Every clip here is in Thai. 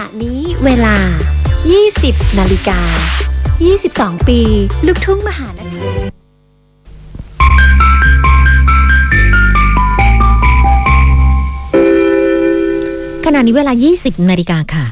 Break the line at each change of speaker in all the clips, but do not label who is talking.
นี้เวลา 20 นาฬิกา 22 ปี ลูกทุ่งมหานคร
ขณะนี้เวลา 20 นาฬิกาค่ะ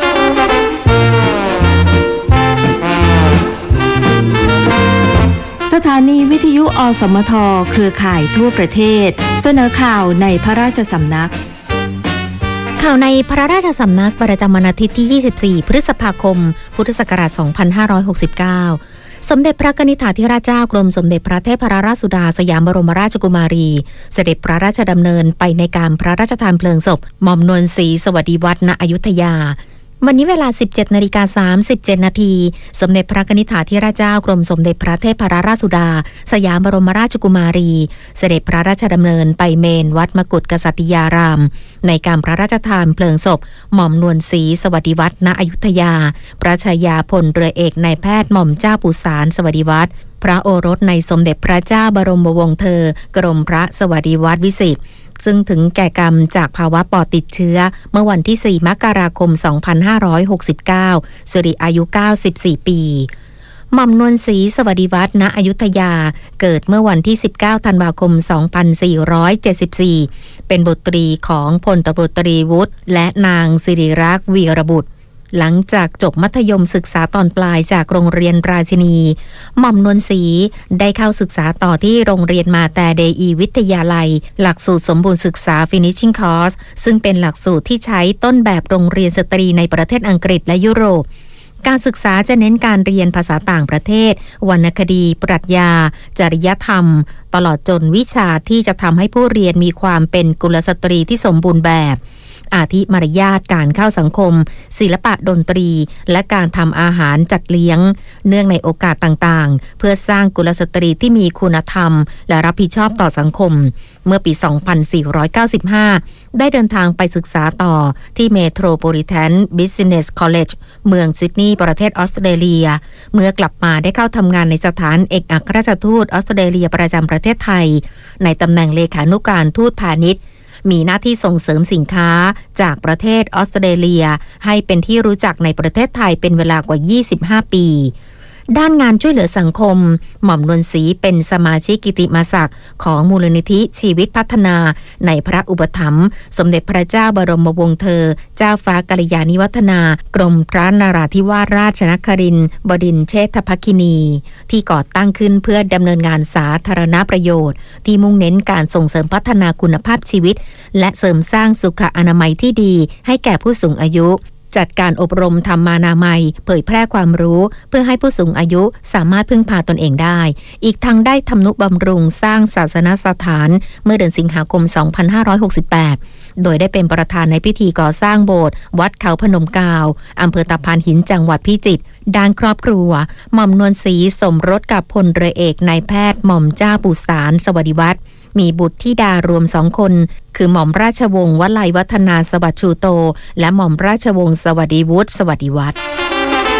สถานีวิทยุอสมทเครือข่ายทั่วประเทศเสนอข่าวในพระราชสำนัก
ข่าวในพระราชสำนักประจำวันอาทิตย์ที่ 24 พฤษภาคม พุทธศักราช 2569 สมเด็จพระกนิษฐาธิราชเจ้ากรมสมเด็จพระเทพรัตนราชสุดาสยามบรมราชกุมารีเสด็จพระราชดำเนินไปในการพระราชทานเพลิงศพหม่อมนวลศรีสวัสดิวัฒน์ณอยุธยาวันนี้เวลา 17:37 นาทีสมเด็จพระกนิษฐาธิราชเจ้ากรมสมเด็จพระเทพรัตนราชสุดาสยามบรมราชกุมารีเสด็จพระราชดำเนินไปเมนวัดมกุฏกษัตริยารามในการพระราชทานเพลิงศพหม่อมนวลศรีสวัสดิวัฒน์ณอยุธยาพระชายาพลเรือเอกนายแพทย์หม่อมเจ้าปุษานสวัสดิวัฒน์พระโอรสในสมเด็จพระเจ้าบรมวงศ์เธอกรมพระสวัสดิวัฒน์วิสิทธิ์ซึ่งถึงแก่กรรมจากภาวะปอดติดเชื้อเมื่อวันที่ 4 มกราคม 2569 สิริอายุ 94 ปีหม่อมนวลศรีสวัสดิวัฒน์ณอยุธยาเกิดเมื่อวันที่ 19 ธันวาคม 2474 เป็นบุตรีของพลตำรวจตรีวุฒิและนางสิริรักษ์วีรบุตรหลังจากจบมัธยมศึกษาตอนปลายจากโรงเรียนราชินีหม่อมนวลศรีได้เข้าศึกษาต่อที่โรงเรียนมาแต่เดอีวิทยาลัยหลักสูตรสมบูรณ์ศึกษา Finishing Course ซึ่งเป็นหลักสูตรที่ใช้ต้นแบบโรงเรียนสตรีในประเทศอังกฤษและยุโรปการศึกษาจะเน้นการเรียนภาษาต่างประเทศวรรณคดีปรัชญาจริยธรรมตลอดจนวิชาที่จะทำให้ผู้เรียนมีความเป็นกุลสตรีที่สมบูรณ์แบบอาทิมารยาทการเข้าสังคมศิลปะดนตรีและการทำอาหารจัดเลี้ยงเนื่องในโอกาสต่างๆเพื่อสร้างกุลสตรีที่มีคุณธรรมและรับผิดชอบต่อสังคมเมื่อปี 2495 ได้เดินทางไปศึกษาต่อที่ Metropolitan Business College เมืองซิดนีย์ประเทศออสเตรเลียเมื่อกลับมาได้เข้าทำงานในสถานเอกอัครราชทูตออสเตรเลียประจำประเทศไทยในตำแหน่งเลขานุการทูตพาณิชย์มีหน้าที่ส่งเสริมสินค้าจากประเทศออสเตรเลียให้เป็นที่รู้จักในประเทศไทยเป็นเวลากว่า 25 ปีด้านงานช่วยเหลือสังคมหม่อมนวลศรีเป็นสมาชิกกิตติมศักดิ์ของมูลนิธิชีวิตพัฒนาในพระอุปถัมภ์สมเด็จพระเจ้าบรมวงศ์เธอเจ้าฟ้ากัลยาณิวัฒนากรมพระนราธิวาสราชนครินทร์บดินทร์เชษฐภคินีที่ก่อตั้งขึ้นเพื่อดำเนินงานสาธารณประโยชน์ที่มุ่งเน้นการส่งเสริมพัฒนาคุณภาพชีวิตและเสริมสร้างสุขอนามัยที่ดีให้แก่ผู้สูงอายุจัดการอบรมธรรมานามัยเผยแพร่ความรู้เพื่อให้ผู้สูงอายุสามารถพึ่งพาตนเองได้อีกทั้งได้ทำนุบำรุงสร้างศาสนสถานเมื่อเดือนสิงหาคม 2568 โดยได้เป็นประธานในพิธีก่อสร้างโบสถ์วัดเขาพนมกาวอำเภอตะพานหินจังหวัดพิจิตรด้านครอบครัวหม่อมนวลศรีสมรสกับพลเรือเอกนายแพทย์หม่อมเจ้าปุษานสวัสดิวัฒน์มีบุตรธิดารวม2 คนคือหม่อมราชวงศ์วลัยวัฒนาสวัสดิ์ชูโตและหม่อมราชวงศ์สวัสดิวุฒิสวัสดิวัฒน์